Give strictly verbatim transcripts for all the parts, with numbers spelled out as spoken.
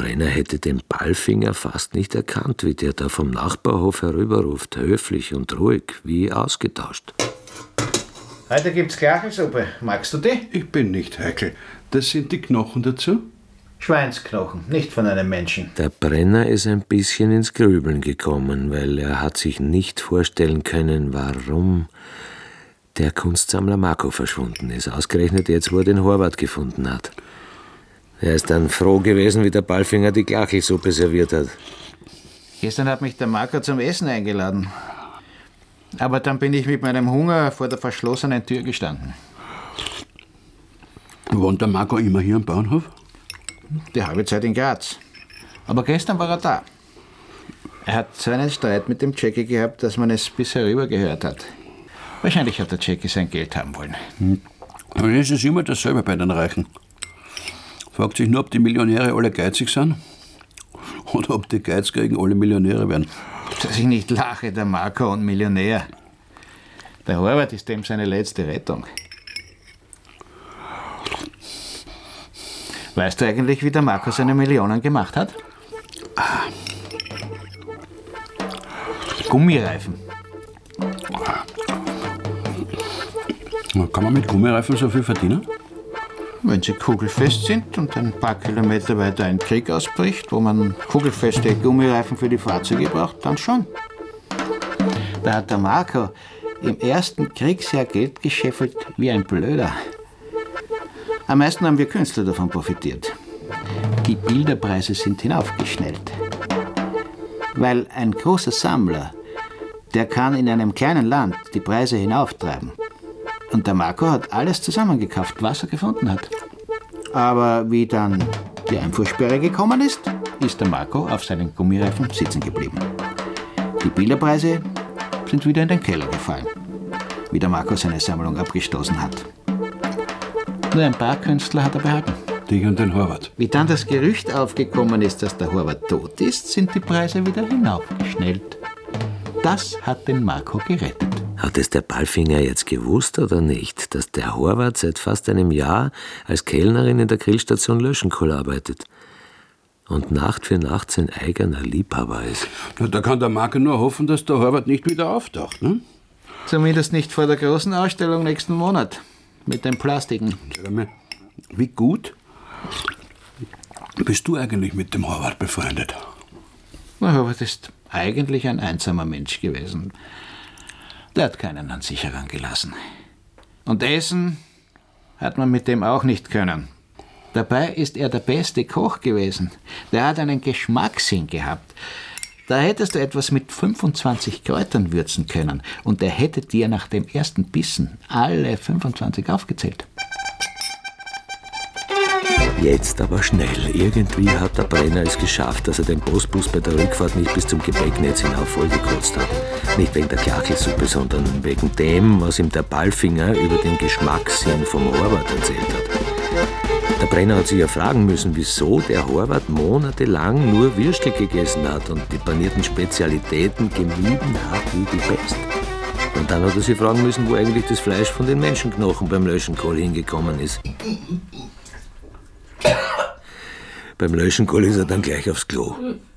Brenner hätte den Ballfinger fast nicht erkannt, wie der da vom Nachbarhof herüberruft, höflich und ruhig, wie ausgetauscht. Heute gibt's Klachelsuppe. Magst du die? Ich bin nicht heikel. Das sind die Knochen dazu? Schweinsknochen, nicht von einem Menschen. Der Brenner ist ein bisschen ins Grübeln gekommen, weil er hat sich nicht vorstellen können, warum der Kunstsammler Marco verschwunden ist. Ausgerechnet jetzt, wo er den Horvath gefunden hat. Er ist dann froh gewesen, wie der Ballfinger die Klachelsuppe serviert hat. Gestern hat mich der Marco zum Essen eingeladen. Aber dann bin ich mit meinem Hunger vor der verschlossenen Tür gestanden. Wohnt der Marco immer hier am Bauernhof? Die halbe Zeit in Graz. Aber gestern war er da. Er hat so einen Streit mit dem Jackie gehabt, dass man es bis herüber gehört hat. Wahrscheinlich hat der Jackie sein Geld haben wollen. Hm. Aber es ist immer dasselbe bei den Reichen. Fragt sich nur, ob die Millionäre alle geizig sind oder ob die Geizkriegen alle Millionäre werden. Dass ich nicht lache, der Marco und Millionär. Der Horvath ist dem seine letzte Rettung. Weißt du eigentlich, wie der Marco seine Millionen gemacht hat? Ah. Gummireifen. Kann man mit Gummireifen so viel verdienen? Wenn sie kugelfest sind und ein paar Kilometer weiter ein Krieg ausbricht, wo man kugelfeste Gummireifen für die Fahrzeuge braucht, dann schon. Da hat der Marco im ersten Kriegsjahr Geld gescheffelt wie ein Blöder. Am meisten haben wir Künstler davon profitiert. Die Bilderpreise sind hinaufgeschnellt. Weil ein großer Sammler, der kann in einem kleinen Land die Preise hinauftreiben. Und der Marco hat alles zusammengekauft, was er gefunden hat. Aber wie dann die Einfuhrsperre gekommen ist, ist der Marco auf seinen Gummireifen sitzen geblieben. Die Bilderpreise sind wieder in den Keller gefallen, wie der Marco seine Sammlung abgestoßen hat. Nur ein paar Künstler hat er behalten. Dich und den Horvath. Wie dann das Gerücht aufgekommen ist, dass der Horvath tot ist, sind die Preise wieder hinaufgeschnellt. Das hat den Marco gerettet. Hat es der Ballfinger jetzt gewusst oder nicht, dass der Horvath seit fast einem Jahr als Kellnerin in der Grillstation Löschenkohl arbeitet und Nacht für Nacht sein eigener Liebhaber ist? Na, da kann der Marco nur hoffen, dass der Horvath nicht wieder auftaucht, ne? Zumindest nicht vor der großen Ausstellung nächsten Monat. Mit den Plastiken. Sag mal, wie gut bist du eigentlich mit dem Horvath befreundet? Der Horvath ist eigentlich ein einsamer Mensch gewesen. Der hat keinen an sich herangelassen. Und essen hat man mit dem auch nicht können. Dabei ist er der beste Koch gewesen. Der hat einen Geschmackssinn gehabt. Da hättest du etwas mit fünfundzwanzig Kräutern würzen können und er hätte dir nach dem ersten Bissen alle fünfundzwanzig aufgezählt. Jetzt aber schnell. Irgendwie hat der Brenner es geschafft, dass er den Postbus bei der Rückfahrt nicht bis zum Gepäcknetz hinauf vollgekotzt hat. Nicht wegen der Klachelsuppe, sondern wegen dem, was ihm der Ballfinger über den Geschmackssinn vom Horvath erzählt hat. Der Brenner hat sich ja fragen müssen, wieso der Horvath monatelang nur Würstel gegessen hat und die panierten Spezialitäten gemieden hat wie die Pest. Und dann hat er sich fragen müssen, wo eigentlich das Fleisch von den Menschenknochen beim Löschenkohl hingekommen ist. Beim Löschenkohl ist er dann gleich aufs Klo.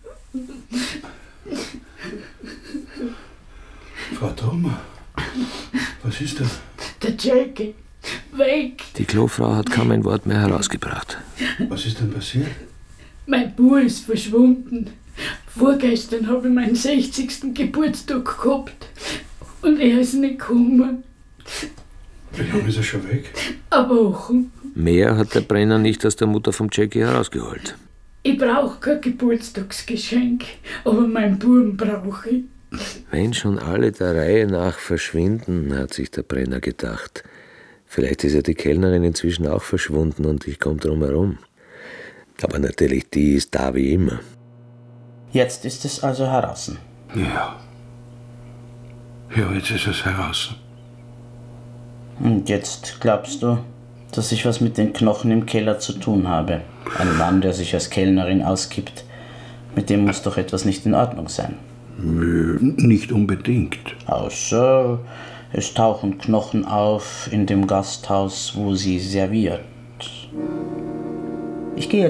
Frau Thoma, was ist das? Der Jackie, weg! Die Klofrau hat kaum ein Wort mehr herausgebracht. Was ist denn passiert? Mein Bub ist verschwunden. Vorgestern habe ich meinen sechzigsten Geburtstag gehabt und er ist nicht gekommen. Wie lange ist er schon weg? Eine Woche. Mehr hat der Brenner nicht aus der Mutter vom Jackie herausgeholt. Ich brauche kein Geburtstagsgeschenk, aber meinen Buben brauche ich. Wenn schon alle der Reihe nach verschwinden, hat sich der Brenner gedacht. Vielleicht ist ja die Kellnerin inzwischen auch verschwunden und ich komme drum herum. Aber natürlich, die ist da wie immer. Jetzt ist es also heraus. Ja. Ja, jetzt ist es heraus. Und jetzt glaubst du, dass ich was mit den Knochen im Keller zu tun habe? Ein Mann, der sich als Kellnerin ausgibt, mit dem muss doch etwas nicht in Ordnung sein. Nö, nicht unbedingt. Außer es tauchen Knochen auf in dem Gasthaus, wo sie serviert. Ich gehe